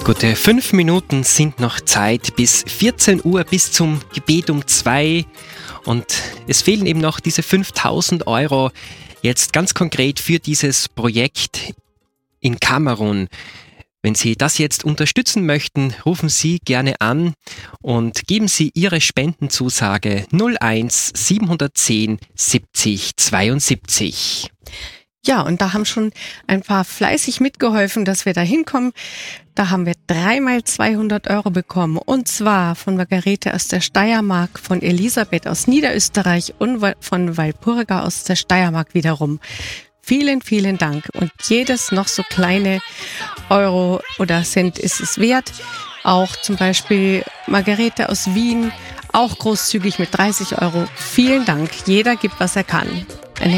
Gute 5 Minuten sind noch Zeit bis 14 Uhr, bis zum Gebet um 2. Und es fehlen eben noch diese 5.000 Euro jetzt ganz konkret für dieses Projekt in Kamerun. Wenn Sie das jetzt unterstützen möchten, rufen Sie gerne an und geben Sie Ihre Spendenzusage 01 710 70 72. Ja, und da haben schon ein paar fleißig mitgeholfen, dass wir da hinkommen. Da haben wir 3-mal 200 Euro bekommen. Und zwar von Margarete aus der Steiermark, von Elisabeth aus Niederösterreich und von Walpurga aus der Steiermark wiederum. Vielen, vielen Dank. Und jedes noch so kleine Euro oder Cent ist es wert. Auch zum Beispiel Margarete aus Wien, auch großzügig mit 30 Euro. Vielen Dank. Jeder gibt, was er kann.